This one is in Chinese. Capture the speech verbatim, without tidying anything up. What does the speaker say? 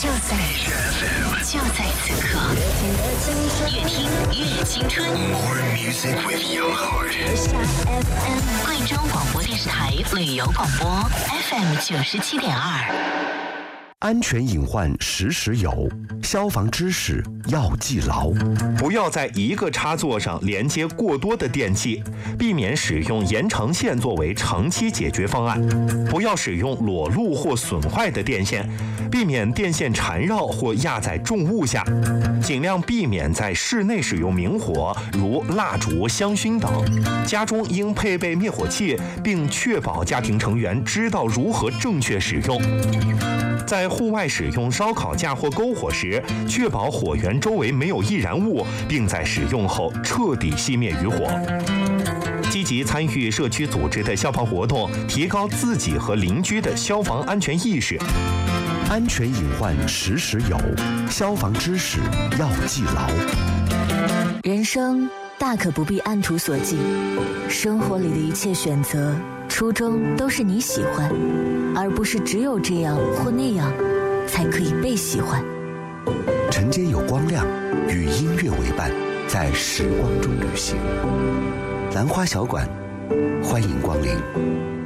就在就在此刻，越听越青春。 More music with your heart。 贵州广播电视台旅游广播 F M 九十七点二。 安全隐患时时有，消防知识要记牢。 不要在一个插座上连接过多的电器，避免使用延长线作为长期解决方案。不要使用裸露或损坏的电线，避免电线缠绕或压在重物下。尽量避免在室内使用明火，如蜡烛、香薰等。家中应配备灭火器，并确保家庭成员知道如何正确使用。在户外使用烧烤架或篝火时，确保火源周围没有易燃物，并在使用后彻底熄灭余火。积极参与社区组织的消防活动，提高自己和邻居的消防安全意识。 安全隐患时时有，消防知识要记牢。 人生大可不必按图索骥，生活里的一切选择初衷都是你喜欢，而不是只有这样或那样才可以被喜欢。 晨间有光亮，与音乐为伴，在时光中旅行。兰花小馆，欢迎光临。